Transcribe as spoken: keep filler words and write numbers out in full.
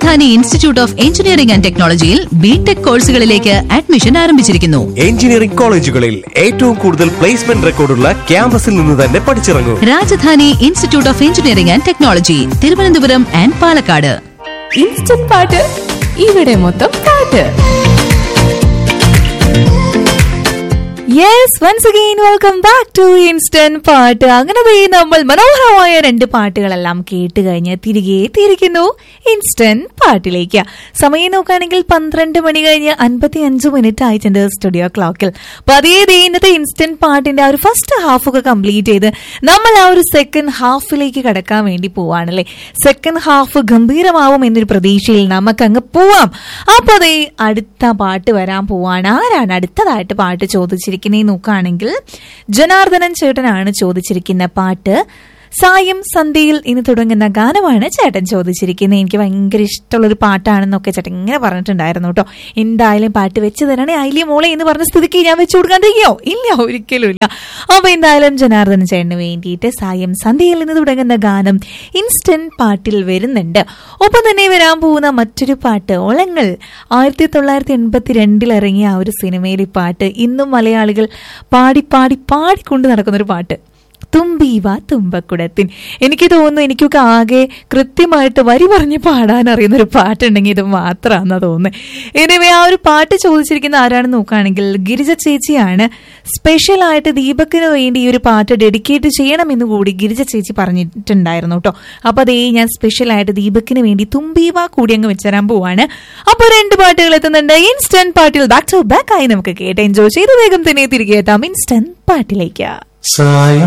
Rajdhani institute of engineering and ടെക്നോളജിയിൽ BTech കോഴ്സുകളിലേക്ക് admission ആരംഭിച്ചിരിക്കുന്നു. എഞ്ചിനീയറിംഗ് കോളേജുകളിൽ ഏറ്റവും കൂടുതൽ പ്ലേസ്മെന്റ് റെക്കോർഡുള്ള ക്യാമ്പസിൽ നിന്ന് തന്നെ പഠിച്ചിറങ്ങും. Rajdhani institute of engineering and technology, Thiruvananthapuram and Palakkad. Instant പാട്ട്, ഇവിടെ മൊത്തം പാട്ട്. Yes, once again welcome back to instant പാട്ട്. അങ്ങനെ നമ്മൾ മനോഹരമായ രണ്ട് പാട്ടുകളെല്ലാം കേട്ട് കഴിഞ്ഞ് തിരികെ എത്തിയിരിക്കുന്നു ഇൻസ്റ്റന്റ് പാട്ടിലേക്ക്. സമയം നോക്കുകയാണെങ്കിൽ പന്ത്രണ്ട് മണി കഴിഞ്ഞ് അൻപത്തി അഞ്ച് മിനിറ്റ് ആയിട്ടുണ്ട് സ്റ്റുഡിയോ ക്ലോക്കിൽ. അപ്പൊ അതേ ഇന്നത്തെ ഇൻസ്റ്റന്റ് പാട്ടിന്റെ ആ ഒരു ഫസ്റ്റ് ഹാഫ് ഒക്കെ കംപ്ലീറ്റ് ചെയ്ത് നമ്മൾ ആ ഒരു സെക്കൻഡ് ഹാഫിലേക്ക് കടക്കാൻ വേണ്ടി പോവാണല്ലേ. സെക്കൻഡ് ഹാഫ് ഗംഭീരമാവും എന്നൊരു പ്രതീക്ഷയിൽ നമുക്ക് അങ്ങ് പോവാം. അപ്പൊ അതേ അടുത്ത പാട്ട് വരാൻ പോവാണ്. ആരാണ് അടുത്തതായിട്ട് പാട്ട് ചോദിച്ചിരിക്കുന്നത് നോക്കുകയാണെങ്കിൽ ജനാർദ്ദനൻ ചേട്ടനാണ് ചോദിച്ചിരിക്കുന്ന പാട്ട്. സായം സന്ധ്യയിൽ ഇനി തുടങ്ങുന്ന ഗാനമാണ് ചേട്ടൻ ചോദിച്ചിരിക്കുന്നത്. എനിക്ക് ഭയങ്കര ഇഷ്ടമുള്ളൊരു പാട്ടാണെന്നൊക്കെ ചേട്ടൻ ഇങ്ങനെ പറഞ്ഞിട്ടുണ്ടായിരുന്നു കേട്ടോ. എന്തായാലും പാട്ട് വെച്ച് തരണേ ഐലിയ മോളെ എന്ന് പറഞ്ഞ സ്ഥിതിക്ക് ഞാൻ വെച്ചു കൊടുക്കാണ്ടിരിക്കോ? ഇല്ല, ഒരിക്കലും ഇല്ല. അപ്പൊ എന്തായാലും ജനാർദ്ദനൻ ചേട്ടന് വേണ്ടിയിട്ട് സായം സന്ധ്യയിൽ നിന്ന് തുടങ്ങുന്ന ഗാനം ഇൻസ്റ്റന്റ് പാട്ടിൽ വരുന്നുണ്ട്. ഒപ്പം തന്നെ വരാൻ പോകുന്ന മറ്റൊരു പാട്ട് ഓളങ്ങൾ, ആയിരത്തി തൊള്ളായിരത്തി എൺപത്തി രണ്ടിൽ ഇറങ്ങിയ ആ ഒരു സിനിമയിലെ പാട്ട്. ഇന്നും മലയാളികൾ പാടി പാടി പാടിക്കൊണ്ട് നടക്കുന്നൊരു പാട്ട്, തുമ്പീവ തുമ്പക്കുടത്തിൻ. എനിക്ക് തോന്നുന്നു എനിക്കൊക്കെ ആകെ കൃത്യമായിട്ട് വരി പറഞ്ഞ് പാടാൻ അറിയുന്നൊരു പാട്ടുണ്ടെങ്കിൽ ഇത് മാത്രമാണെന്നാ തോന്നുന്നത്. എനിവേ ആ ഒരു പാട്ട് ചോദിച്ചിരിക്കുന്ന ആരാണെന്ന് നോക്കുകയാണെങ്കിൽ ഗിരിജ ചേച്ചിയാണ്. സ്പെഷ്യലായിട്ട് ദീപക്കിന് വേണ്ടി ഈ ഒരു പാട്ട് ഡെഡിക്കേറ്റ് ചെയ്യണമെന്ന് കൂടി ഗിരിജ ചേച്ചി പറഞ്ഞിട്ടുണ്ടായിരുന്നു കേട്ടോ. അപ്പൊ അതേ ഞാൻ സ്പെഷ്യലായിട്ട് ദീപക്കിന് വേണ്ടി തുമ്പീവ കൂടി അങ്ങ് വെച്ചരാൻ പോവാണ്. അപ്പൊ രണ്ട് പാട്ടുകൾ എത്തുന്നുണ്ട് ഇൻസ്റ്റന്റ് പാട്ടിൽ. ബാക്ക് ടു ബാക്ക് ആയി നമുക്ക് കേട്ട് എൻജോയ് ചെയ്ത് വേഗം തന്നെ തിരികെ എത്താം ഇൻസ്റ്റന്റ് പാട്ടിലേക്ക്.